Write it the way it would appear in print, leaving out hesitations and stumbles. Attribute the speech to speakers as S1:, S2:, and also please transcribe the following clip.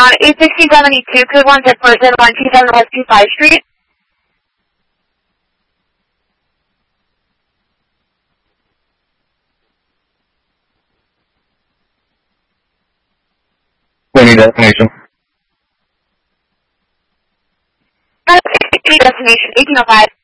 S1: southbound 86072, code 1 to person 127 West 25 Street.
S2: We need destination.
S1: Destination 1805.